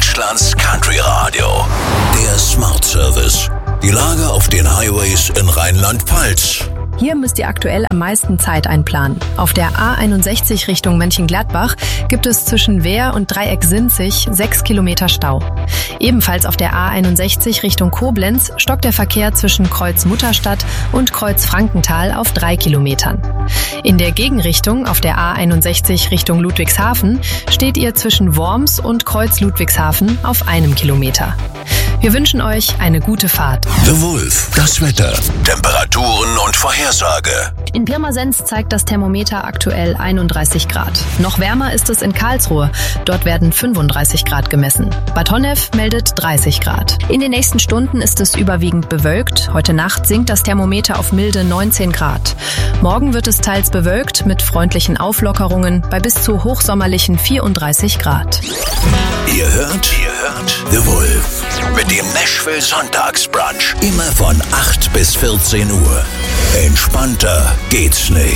Deutschlands Country Radio. Der Smart Service. Die Lage auf den Highways in Rheinland-Pfalz. Hier müsst ihr aktuell am meisten Zeit einplanen. Auf der A61 Richtung Mönchengladbach gibt es zwischen Wehr und Dreieck-Sinzig 6 Kilometer Stau. Ebenfalls auf der A61 Richtung Koblenz stockt der Verkehr zwischen Kreuz Mutterstadt und Kreuz Frankenthal auf 3 Kilometern. In der Gegenrichtung auf der A61 Richtung Ludwigshafen steht ihr zwischen Worms und Kreuz Ludwigshafen auf 1 Kilometer. Wir wünschen euch eine gute Fahrt. The Wolf, das Wetter, Temperaturen und Vorhersage. In Pirmasens zeigt das Thermometer aktuell 31 Grad. Noch wärmer ist es in Karlsruhe. Dort werden 35 Grad gemessen. Bad Honnef meldet 30 Grad. In den nächsten Stunden ist es überwiegend bewölkt. Heute Nacht sinkt das Thermometer auf milde 19 Grad. Morgen wird es teils bewölkt mit freundlichen Auflockerungen bei bis zu hochsommerlichen 34 Grad. Ihr hört The Wolf mit dem Nashville Sonntagsbrunch. Immer von 8 bis 14 Uhr. Entspannter geht's nicht.